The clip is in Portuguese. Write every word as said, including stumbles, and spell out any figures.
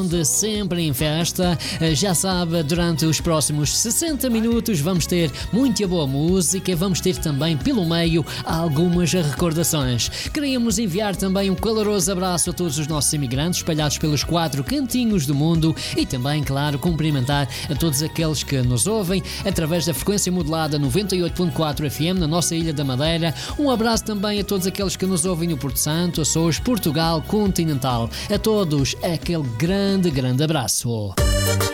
de Sempre em Festa. Já sabe, durante os próximos sessenta minutos vamos ter muita boa música, vamos ter também pelo meio algumas recordações. Queríamos enviar também um caloroso abraço a todos os nossos imigrantes espalhados pelos quatro cantinhos do mundo e também, claro, cumprimentar a todos aqueles que nos ouvem através da frequência modulada noventa e oito ponto quatro F M na nossa Ilha da Madeira. Um abraço também a todos aqueles que nos ouvem no Porto Santo, Açores, Portugal continental. A todos aquele grande, grande abraço.